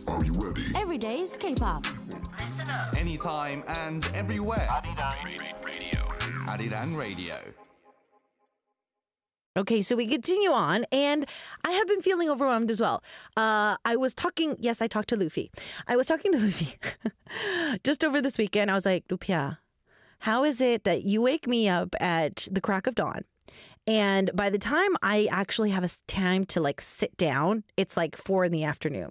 Are you ready? Every day's K-pop. Listen up. Anytime and everywhere. Arirang Radio. Arirang Radio. Okay, so we continue on, and I have been feeling overwhelmed as well. I talked to Luffy. I was talking to Luffy just over this weekend. I was like, Lupia, how is it that you wake me up at the crack of dawn? And by the time I actually have a time to like sit down, it's like 4 p.m.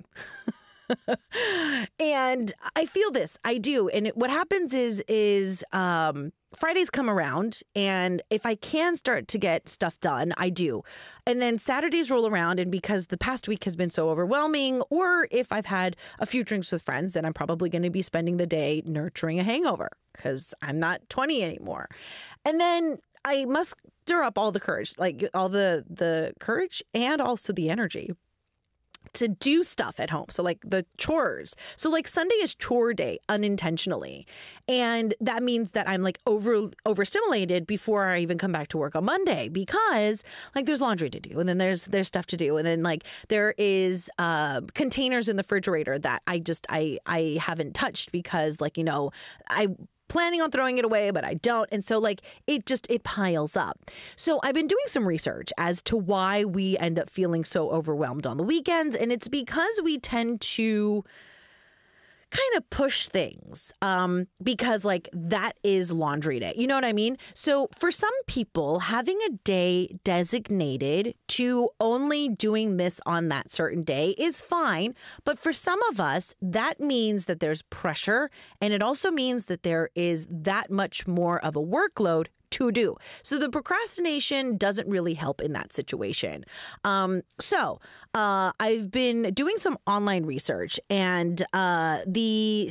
And I feel this. I do. And what happens is Fridays come around, and if I can start to get stuff done, I do. And then Saturdays roll around, and because the past week has been so overwhelming, or if I've had a few drinks with friends, then I'm probably going to be spending the day nurturing a hangover because I'm not 20 anymore. And then I muster up all the courage, like all the courage and also the energy to do stuff at home. So like the chores. So like Sunday is chore day unintentionally. And that means that I'm like overstimulated before I even come back to work on Monday, because like there's laundry to do, and then there's stuff to do. And then like there is containers in the refrigerator that I haven't touched because like, I planning on throwing it away, but I don't. And so like it piles up. So I've been doing some research as to why we end up feeling so overwhelmed on the weekends. And it's because we tend to kind of push things because like that is laundry day. You know what I mean? So for some people, having a day designated to only doing this on that certain day is fine. But for some of us, that means that there's pressure, and it also means that there is that much more of a workload to do. So the procrastination doesn't really help in that situation. So I've been doing some online research, and the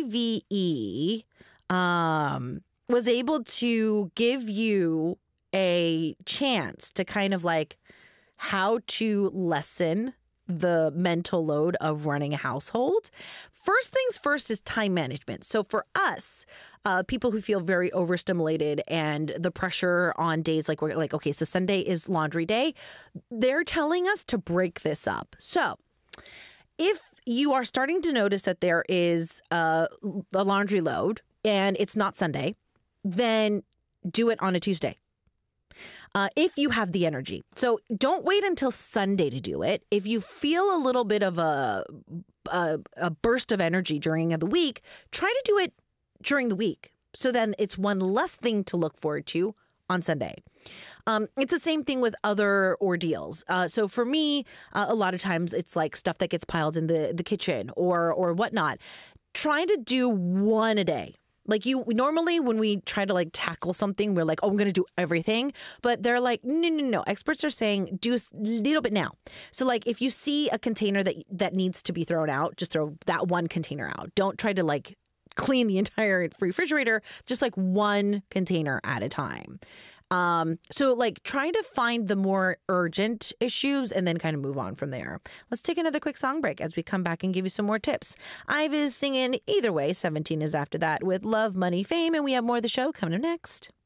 CVE was able to give you a chance to kind of like how to lessen the mental load of running a household. First things first is time management. So for us, people who feel very overstimulated and the pressure on days like we're like, okay, so Sunday is laundry day, they're telling us to break this up. So if you are starting to notice that there is a laundry load and it's not Sunday, then do it on a Tuesday. If you have the energy. So don't wait until Sunday to do it. If you feel a little bit of a burst of energy during the week, try to do it during the week. So then it's one less thing to look forward to on Sunday. It's the same thing with other ordeals. So for me, a lot of times it's like stuff that gets piled in the kitchen or whatnot. Try to do one a day. Like normally when we try to like tackle something, we're like, oh, I'm going to do everything. But they're like, no. Experts are saying do a little bit now. So like if you see a container that needs to be thrown out, just throw that one container out. Don't try to like clean the entire refrigerator, just like one container at a time. So like try to find the more urgent issues and then kind of move on from there. Let's take another quick song break as we come back and give you some more tips. Ive is singing Either Way. 17 is after that with Love, Money, Fame. And we have more of the show coming up next.